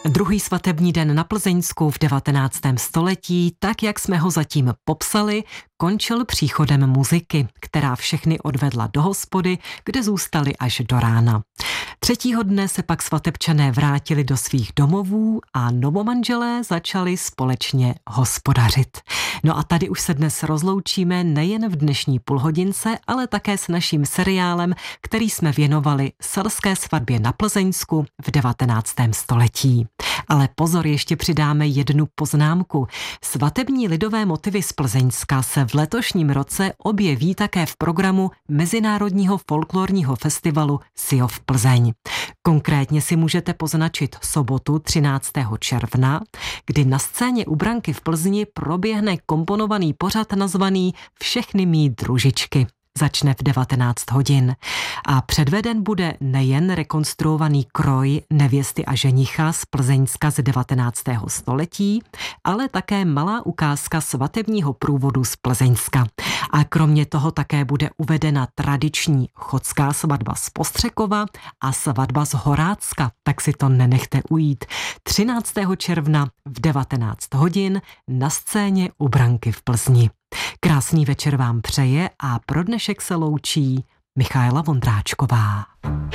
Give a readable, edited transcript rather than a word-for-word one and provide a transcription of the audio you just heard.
Druhý svatební den na Plzeňsku v 19. století, tak jak jsme ho zatím popsali, končil příchodem muziky, která všechny odvedla do hospody, kde zůstali až do rána. Třetího dne se pak svatebčané vrátili do svých domovů a novomanželé začali společně hospodařit. No a tady už se dnes rozloučíme nejen v dnešní půlhodince, ale také s naším seriálem, který jsme věnovali selské svatbě na Plzeňsku v 19. století. Ale pozor, ještě přidáme jednu poznámku. Svatební lidové motivy z Plzeňska se v letošním roce objeví také v programu Mezinárodního folklorního festivalu SIOF Plzeň. Konkrétně si můžete poznačit sobotu 13. června, kdy na scéně u Branky v Plzni proběhne komponovaný pořad nazvaný Všechny mý družičky. Začne v 19 hodin a předveden bude nejen rekonstruovaný kroj nevěsty a ženicha z Plzeňska z 19. století, ale také malá ukázka svatebního průvodu z Plzeňska. A kromě toho také bude uvedena tradiční chodská svatba z Postřekova a svatba z Horácka, tak si to nenechte ujít. 13. června v 19 hodin na scéně u Branky v Plzni. Krásný večer vám přeje a pro dnešek se loučí Michaela Vondráčková.